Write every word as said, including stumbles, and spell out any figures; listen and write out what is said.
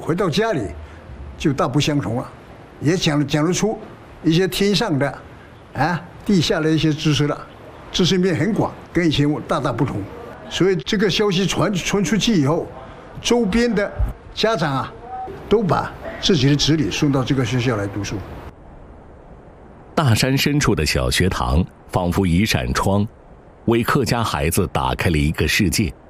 回到家里就大不相同了，也讲讲得出一些天上的啊地下的一些知识了，知识面很广，跟以前大大不同。所以这个消息传传出去以后，周边的家长啊都把自己的子女送到这个学校来读书。 大山深处的小学堂仿佛一扇窗，为客家孩子打开了一个世界。